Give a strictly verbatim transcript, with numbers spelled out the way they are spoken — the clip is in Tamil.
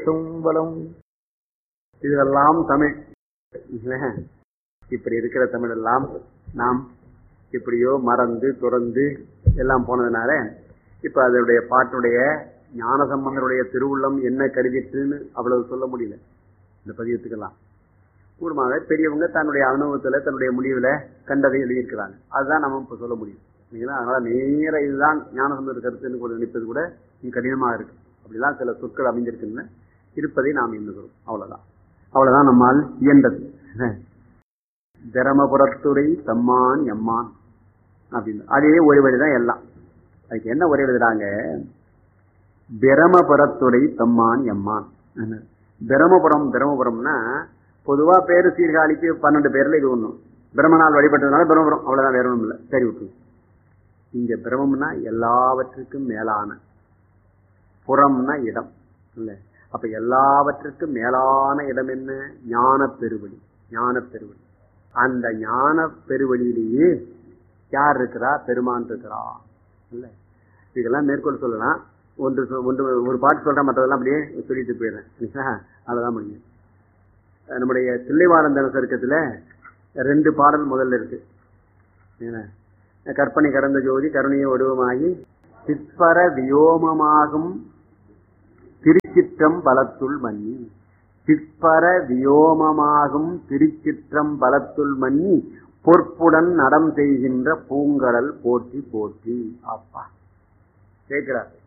தும்பலம். இதெல்லாம் தமிழ். இப்படி இருக்கிற தமிழ் எல்லாம் நாம் இப்படியோ மறந்து துறந்து எல்லாம் போனதுனால இப்ப அதனுடைய பாட்டுடைய ஞானசம்பந்தருடைய திருவுள்ளம் என்ன கருதிட்டுன்னு அவ்வளவு சொல்ல முடியல. இந்த பதியத்துக்கெல்லாம் கூடுமாக பெரியவங்க தன்னுடைய அனுபவத்துல தன்னுடைய முடிவுல கண்டதை எழுதியிருக்கிறாங்க. அதுதான் நம்ம இப்ப சொல்ல முடியும். அதனால நேர இதுதான் ஞானசம்பந்தர் கருத்துன்னு கூட நினைப்பது கூட கடினமா இருக்கு. அப்படிலாம் சில சொற்கள் அமைஞ்சிருக்குன்னு இருப்பதை நாம் எண்ணுகிறோம். அவ்வளவுதான் அவ்வளவுதான் நம்மால் இயன்றது. தரமபுரத்துறை தம்மான் எம்மான் அப்படின்னு அதே ஒரு வழிதான் எல்லாம். அதுக்கு என்ன ஒரே எழுதுறாங்க? பிரமபுரத்துறை தம்மான் எம்மான். பிரமபுரம் பிரமபுரம்னா பொதுவா பேரு சீர்காழிக்கு பன்னெண்டு பேர்ல இது ஒண்ணும். பிரம்மனால் வழிபட்டதுனால பிரமபுரம், அவ்வளவுதான், வேற ஒண்ணும் இல்லை. சரி விட்டு. இங்க பிரமம்னா எல்லாவற்றுக்கும் மேலான, புறம்னா இடம் இல்ல. அப்ப எல்லாவற்றுக்கும் மேலான இடம் என்ன? ஞான பெருவழி. ஞான பெருவழி. அந்த ஞான பெருவழியிலேயே யார் இருக்கிறா? பெருமான் இருக்கிறா இல்ல. இதெல்லாம் மேற்கொள் சொல்லலாம். ஒன்று ஒன்று ஒரு பாட்டு சொல்றேன், மற்றதெல்லாம் அப்படியே சொல்லிட்டு போயிடுறேன். அதுதான் முடியும். நம்முடைய தில்லைவாழந்தன சருக்கத்துல ரெண்டு பாடல் முதல்ல இருக்கு. கற்பனை கடந்த ஜோதி கருணைய வடிவமாகி சிற்பர வியோமமாகும் திருச்சிற்றம் பலத்துள் மன்னி. சிற்பர வியோமமாகும் திருச்சிற்றம் பலத்துள் மன்னி பொற்புடன் நடம் செய்கின்ற பூங்கடல் போற்றி போற்றி. அப்பா கேட்கிறார்.